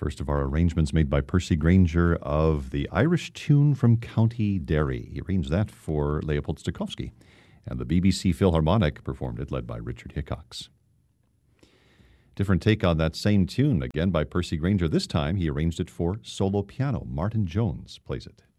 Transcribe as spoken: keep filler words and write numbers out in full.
First of our arrangements made by Percy Granger of the Irish tune from County Derry. He arranged that for Leopold Stokowski. And the B B C Philharmonic performed it, led by Richard Hickox. Different take on that same tune, again by Percy Granger. This time he arranged it for solo piano. Martin Jones plays it.